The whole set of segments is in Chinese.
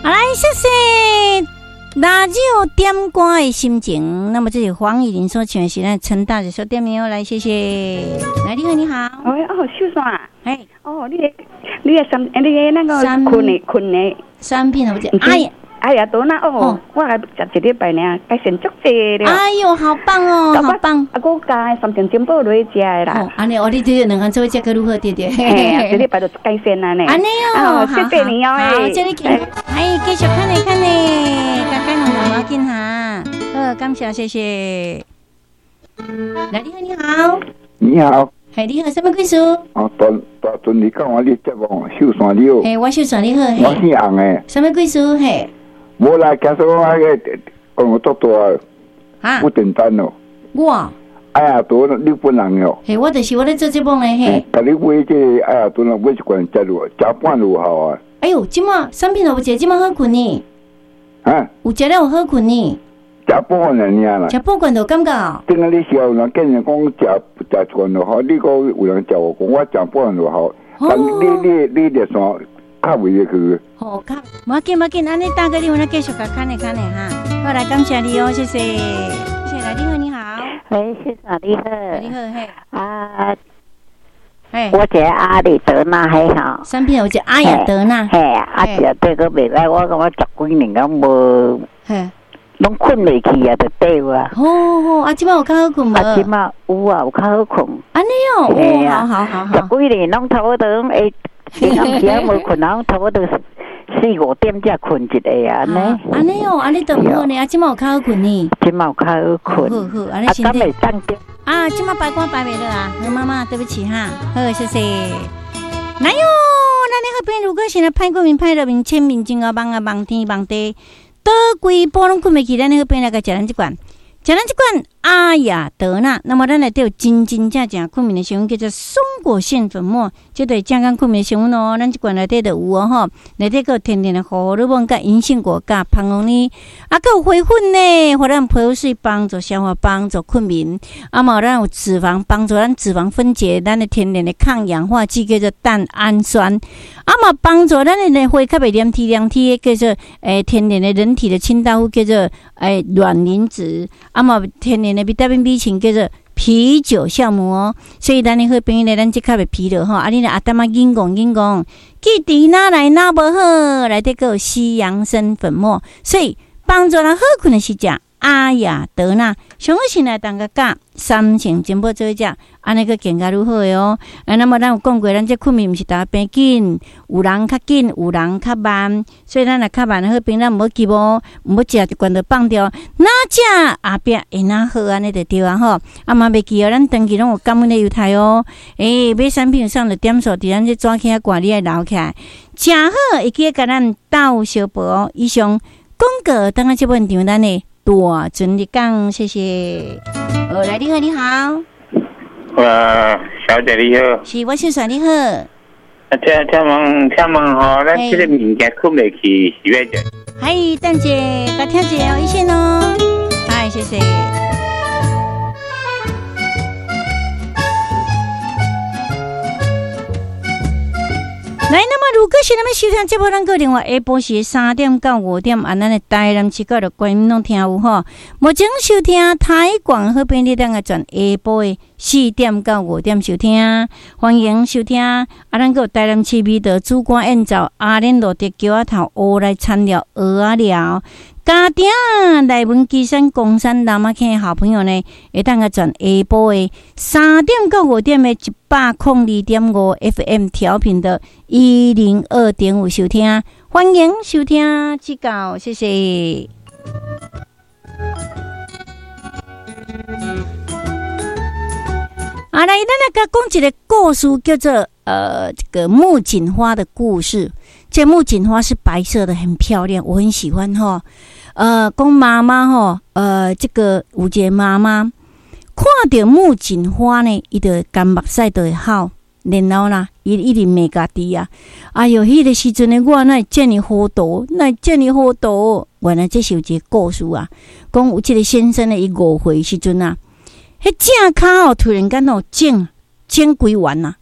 好来，谢谢辣椒点歌的心情。那么这是黄以玲所唱的是咱陈大姐所点名哦，来谢谢。来，你好，你好。 喂，秀爽啊。 哎， 你的那个困的产品我讲， 哎呀，多那我来食一礼拜呢，该先足济了。 哎呦，好棒哦，好棒！ 我加3件金宝落去食的啦。 安尼，你这两个做这个如何对对？ 一礼拜就该先啦呢。安尼哦， 谢谢你哦。 好，这里请，继续看呢，刚刚两毛巾哈。感谢谢谢。来，你好，你好。 你好。 嘿，你好，什么贵叔？ 大阵你讲我你节目秀山你好。 嘿，我秀山你好。 我姓洪诶。 什么贵叔？嘿。 无啦，假说我我做大不简单哦。 我。 哎呀，多日本人哦。 嘿，我就是我咧做这帮咧嘿。 甲你买这哎呀，多人买一罐食落，食半路好啊。 哎呦，今麦产品都无食，今麦好困呢。 啊？ 有食了有好困呢。 食半罐尔啦。 食半罐就感觉。 等下你时候人见人讲食一罐就好，你讲有人食我讲我食半罐就好。但你就算。较袂入去。 好，无紧，安尼大概你们继续甲看哈。好来，感谢你哦，谢谢。谢谢，你好。 喂，谢谢你好。 你好，嘿。 我这阿里德纳还好。 产品有只阿雅德纳。 嘿，这对个袂歹，我感觉10几年敢无。嘿。拢困袂去啊，就对啊。 好，即摆有较好困无？ 即摆有啊，有较好困。 安尼哦，好。 10几年拢差不多拢会。平常时无困，然后差不多4、5点才困一个啊， 安尼哦，安尼都好呢，即摆有较好困呢。 即摆有较好困。 好，安尼先。会上掉。 即摆白光白袂了啊，何妈妈，对不起哈。好，谢谢。来哟，咱咧边如果现在派过面、派了面、签名真啊，望天望地，倒规波拢困袂去，咱咧边来个食咱这罐。食咱这款阿雅德纳，那么咱来都有真正困眠的成分叫做松果腺粉末，这对健康困眠的成分哦。咱这款内底都有哦吼，内底个天然的荷尔蒙、甲银杏果、甲胖红呢，还有花粉呢，互咱皮肤水帮助消化、帮助困眠。嘛咱有脂肪帮助咱脂肪分解，咱的天然的抗氧化剂叫做蛋氨酸。嘛帮助咱的血较袂黏体叫做天然的人体的清道夫叫做卵磷脂。嘛天然的维他命 B 群叫做啤酒酵母哦，所以咱的好朋友呢，咱即刻袂疲劳吼。你呢阿淡仔紧讲，记伫哪来哪无好，内底个西洋参粉末，所以帮助人好困的是食阿雅德纳，上好是来当个加3成金宝做食，安尼个更加如何的哦。那么咱有讲过，咱这困眠毋是大家变紧，有人较紧，有人较慢，所以咱若较慢的好朋友，咱毋好急哦，毋好食一罐就放掉，哪食后壁会哪好安尼就对啊吼。嘛袂记哦，咱长期拢有感恩的优待哦。买产品上的点数，伫咱这纸起挂你爱留起来，诚好，会记甲咱斗小报哦。以上广告等下这本场咱的。大尊的讲，谢谢。来，你好，你好。 小姐你好。 是，我是你好。 请问吼，咱这个物件困袂去是要怎？ 嗨，蛋姐，甲听一下一线哦。嗨，谢谢。来，那么如果是咱们收听节目，咱个另外下晡时3点到5点，咱的台南市角的观众拢听有吼。目前收听台广好便利当个转下晡的4点到5点收听，欢迎收听。咱个台南市美的主管演奏阿莲路的桥仔头乌来参了鹅啊了。家庭内文基山、公山、南马坑的好朋友呢，会当个转下晡的3点到5点的102.5 FM 调频的102.5收听，欢迎收听指教，谢谢。来，咱来甲讲一个故事，叫做这个木槿花的故事。这木槿花是白色的，很漂亮，我很喜欢哈。讲妈妈哈，这个有一个妈妈看到木槿花呢，伊就干目屎就会好，然后啦，伊一直骂家己啊。哎哟，迄个时阵的我哪会这么糊涂，原来这是有一个故事啊。讲有一个先生呢，伊误会时阵啊，迄正骹突然间整规完啊，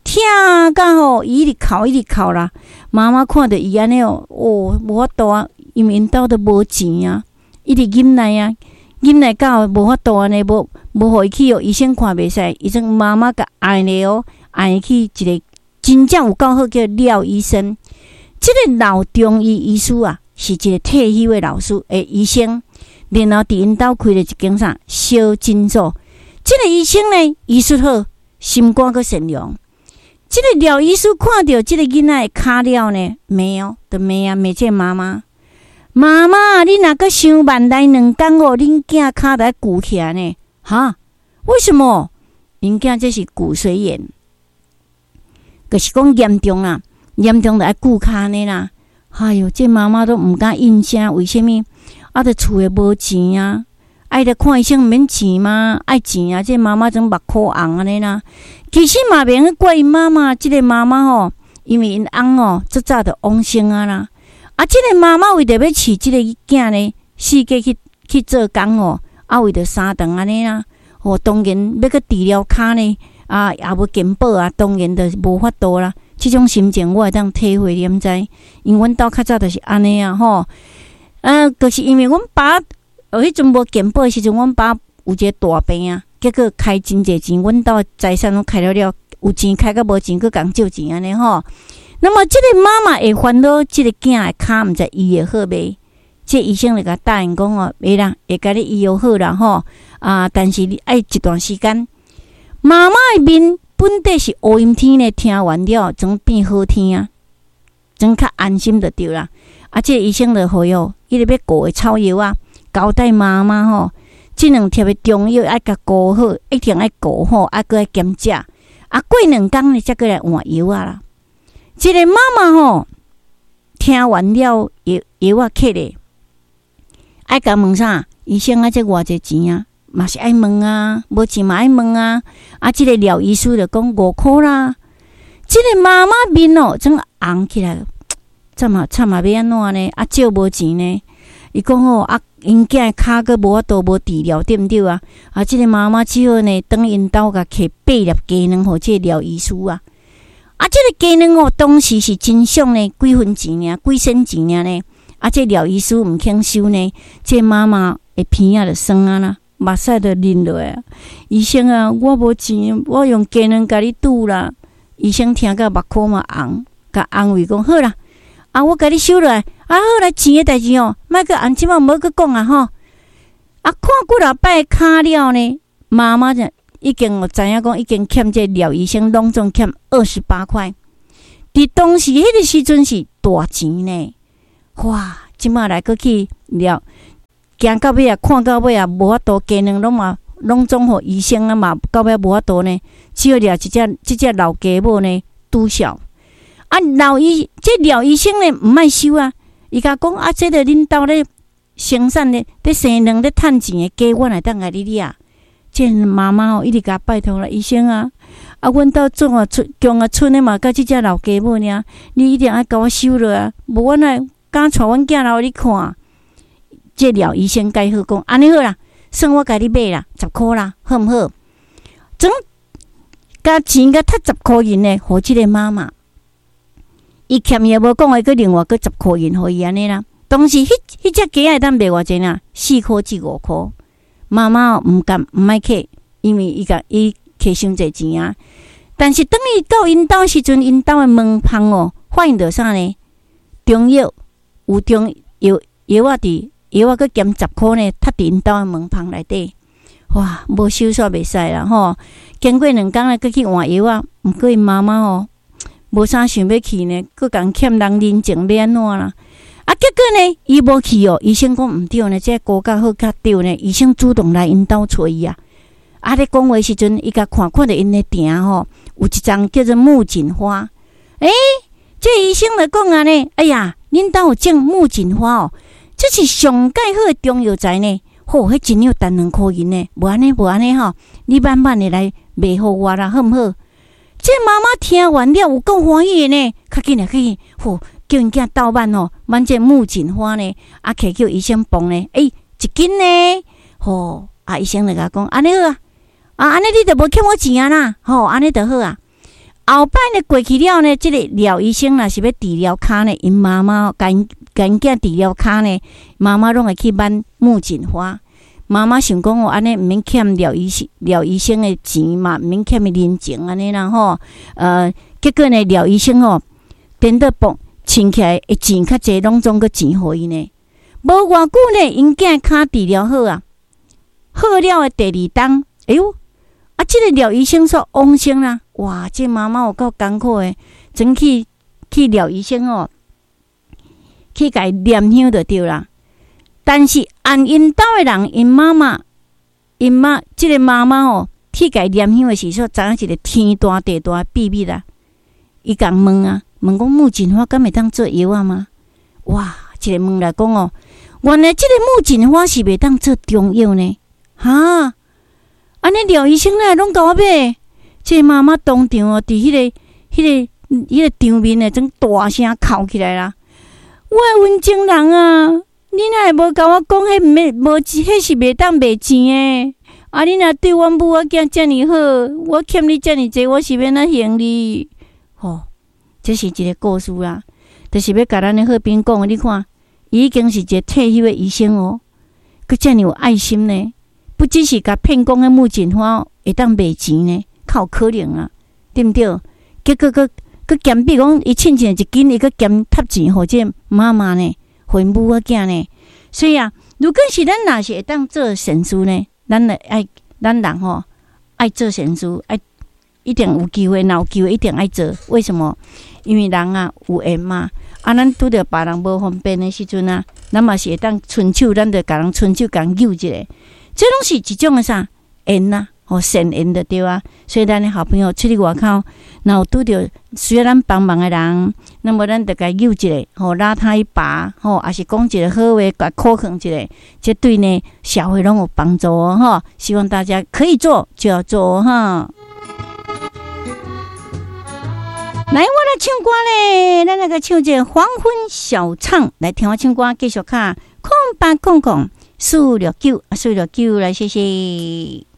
疼甲吼，伊一直哭啦。妈妈看到伊安尼哦，无法度啊，因为因兜都无钱啊，一直忍耐到无法度安尼，无互伊去哦，医生看袂使，医生妈妈甲安尼哦，安去一个真正有够好叫廖医生。这个老中医医师啊，是一个退休的老师医生，然后伫因兜开了一间啥小诊所。这个医生呢，医术好，心肝阁善良。这个廖医师看到这个囡仔的脚了呢，骂就骂这妈妈。妈妈，你若阁想慢来2天哦，恁囝脚来骨起来呢？哈？为什么？因囝这是骨髓炎，就是讲严重啦，严重就爱骨骹呢啦。哎哟，这妈妈都毋敢应声，为什么？啊，着厝诶无钱啊，爱着看医生毋免钱吗？爱钱啊！这妈妈总目眶红安尼啦。其实嘛，免去怪因妈妈，这个妈妈吼，因为因翁哦，早早就往生啊啦。啊，这个妈妈为着要饲这个囝呢，四界去做工哦，啊，为着3顿安尼啦。哦，当然要去治疗骹呢，啊，也无健保啊，当然就无法度啦。这种心情我会当体会，你毋知？因为阮兜较早就是安尼啊，吼。就是因为阮爸，迄阵无健保的时阵，阮爸有一个大病啊，结果开真侪钱，阮兜财产拢开了，有钱开甲无钱，佫共借钱安尼吼。那么，这个妈妈会烦恼，这个囝的骹毋知医会好袂？这医生就甲答应讲哦，袂啦，会甲你医好啦吼。啊，但是你爱一段时间。妈妈的面本底是乌阴天呢，听完了总变好天啊，总较安心就对啦。啊，这个医生就好哟，伊个要顾的草药啊，交代妈妈吼，这2贴的中药爱甲顾好，一定爱顾好，啊，搁爱检查。啊，过2天呢，才过来换药啊啦。这个妈妈吼，听完了药啊克咧，爱甲问啥？医生啊，这偌济钱啊？嘛是爱问啊，无钱嘛爱问啊。啊，这个廖医师就讲5块啦。这个妈妈面哦，真红起来，惨啊要安怎呢？啊，借无钱呢？伊讲哦，啊，因囝的骹个无法度无治疗，对毋对啊？啊，这个妈妈只好呢，等因兜甲摕8粒鸡卵，互这个廖医师啊。啊，这个鸡卵哦，当时是真俗呢，几分钱呢？几仙钱呢？啊，这廖医师毋肯收呢，这妈妈的鼻仔就酸啊啦，目屎就淋落来啊。医生啊，我无钱，我用鸡卵甲你赌啦。医生听到目眶嘛红，甲安慰讲好啦，啊，我甲你收落来，啊，好啦，钱的代志哦，莫个安即马无去讲啊吼。啊，看几落摆骹了呢，妈妈就已经我知影讲，已经欠这廖医生拢总欠28块。伫当时迄个时阵是大钱呢，哇！即马来搁去了，行到尾啊，看到尾啊，无法度，鸡卵拢总互医生啊嘛，到尾无法度呢，只好掠即只老家母呢拄笑。啊，这廖医生呢毋爱收啊，伊甲讲啊，这个恁兜咧生产咧，咧生卵咧趁钱的鸡，我来当甲你掠。这妈妈哦，一直甲拜托了医生啊，啊，阮兜种啊种啊村的嘛，甲即只老家母尔，你一定要甲我收落啊，无阮来敢带阮囝来互你看。这廖医生介好讲，安尼好啦，算我甲你买啦，10块啦，好毋好？总甲钱甲摕10块银呢，互即个妈妈。伊欠伊无讲，伊搁另外搁10块银互伊安尼啦。当时迄只鸡会当卖偌济啦，4块至5块。妈妈毋爱客，因为伊客伤济钱啊。但是当伊到因兜时阵，因兜的门旁哦，发现到啥呢？中药有中药啊，药啊，佮减10块呢，摊伫因兜的门旁内底。哇，无收煞袂使啦吼！经过2天呢，佮去换药啊。毋过因妈妈哦，无啥想要去呢，佮共欠人人情要安怎啦？啊，结果呢，伊无去哦。医生讲毋对呢，这高较好较对呢。医生主动来因兜找伊啊。啊，咧讲话时阵，伊甲看到因的埕吼，有一丛叫做木槿花。这医生就讲啊呢，哎呀，恁兜有种木槿花哦，这是上介好的中药材呢。吼，迄真有值2块银呢。无安尼吼，你慢慢的来卖互我啦，好毋好？这妈妈听完了有够欢喜的呢，较紧来去，吼。叫因囝倒慢吼，慢这木槿花呢，啊，摕叫医生帮呢，1斤呢，吼，啊，医生就甲讲，安尼好啊，啊，安尼你就无欠我钱啊啦，吼，安尼就好啊。 后摆呢过去了呢，这个廖医生若是要治疗骹呢，因妈妈赶囝治疗骹呢，妈妈拢会去买木槿花。妈妈想讲安尼毋免欠廖医生的钱嘛，毋免欠伊人情安尼啦吼。结果呢，廖医生等到请起来的钱较济，拢总个钱互伊呢。无偌久呢，因囝骹治疗好啊，好了的第二冬，哎呦，这个廖医生说往生啦，哇，这妈妈有够艰苦的，真去廖医生去甲伊念香就对啦。但是按因兜的人，因这个妈妈去甲伊念香的时候，知影一个天大地大的秘密啦。伊共问讲木槿花敢会当做药啊吗？哇，一个问来讲原来这个木槿花是袂当做中药呢？哈，安尼廖医生咧拢甲我买，这个妈妈当场伫迄个场面呢，真大声哭起来啦！我的温情人啊，你哪会无甲我讲，迄是袂当卖钱诶？啊，你若对阮母仔囝遮尔好，我欠你遮尔济，我是要哪还你？这是一个故事啦，就是要甲咱的好朋友讲，你看，伊已经是一个退休的医生佮遮尔有爱心呢，不只是甲骗讲的木槿花会当卖钱呢，较有可能啊，对毋对？结果佮兼比讲，伊凊一斤，伊佮兼贴钱互这妈妈呢，互母仔囝呢。所以啊，如果是咱若是会当做善事呢，咱人爱做善事，一定有机会，若有机会一定爱做。为什么？因为人啊有缘嘛。咱拄着别人无方便的时阵啊，咱嘛是会当伸手，咱就甲人伸手，甲人救一下。这拢是一种的啥缘啊，善缘的对啊。所以咱的好朋友出去外口，若有拄着需要咱帮忙的人，那么咱就甲救一下，拉他一把，也是讲一个好话，甲口劝一下，这对呢社会拢有帮助希望大家可以做就要做来，我来唱歌咧，咱来个唱这黄昏小唱，来听我唱歌，继续卡0800469469来，谢谢。